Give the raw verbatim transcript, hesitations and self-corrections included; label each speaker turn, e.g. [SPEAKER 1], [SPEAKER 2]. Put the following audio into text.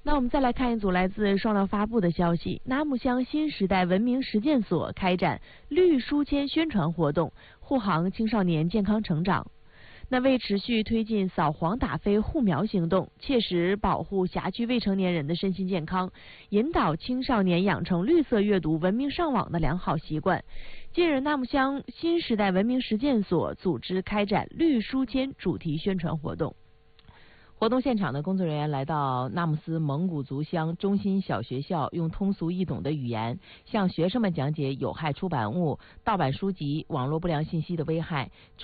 [SPEAKER 1] 那我们再来看一组来自双料发布的消息，纳木乡新时代文明实践所开展绿书签宣传活动，护航青少年健康成长。那为持续推进扫黄打非护苗行动，切实保护辖区未成年人的身心健康，引导青少年养成绿色阅读、文明上网的良好习惯，近日纳木乡新时代文明实践所组织开展绿书签主题宣传活动。
[SPEAKER 2] 活动现场的工作人员来到纳木斯蒙古族乡中心小学校，用通俗易懂的语言向学生们讲解有害出版物、盗版书籍、网络不良信息的危害。